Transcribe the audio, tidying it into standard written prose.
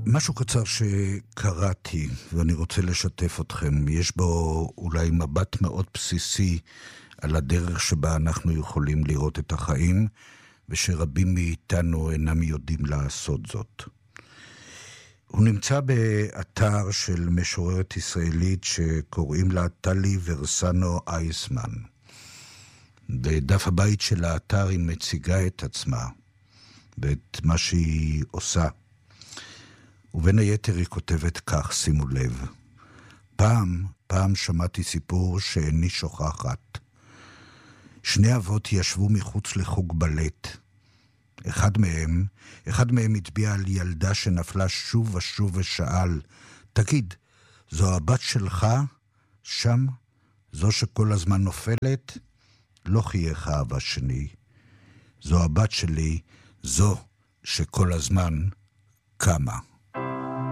משהו קצר שקראתי, ואני רוצה לשתף אתכם. יש בו אולי מבט מאוד בסיסי על הדרך שבה אנחנו יכולים לראות את החיים, ושרבים מאיתנו אינם יודעים לעשות זאת. הוא נמצא באתר של משוררת ישראלית שקוראים לה טלי ורסנו אייסמן. בדף הבית של האתר היא מציגה את עצמה ואת מה שהיא עושה. ובין היתר היא כותבת כך, שימו לב. פעם שמעתי סיפור שאיני שוכחת. שני אבות ישבו מחוץ לחוג בלט. אחד מהם הצביע על ילדה שנפלה שוב ושוב ושאל, תגיד, זו הבת שלך? שם? זו שכל הזמן נופלת? לא חייך האבא שני. זו הבת שלי, זו שכל הזמן קמה.